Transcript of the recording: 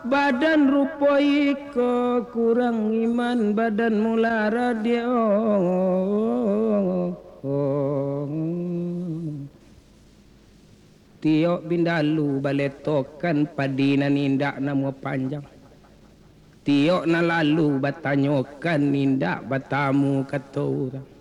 badan rupa iko kurang iman badan mula radio tiok bindalu baletokan padina nindak nama panjang tiok na lalu batanyokan nindak batamu kata orang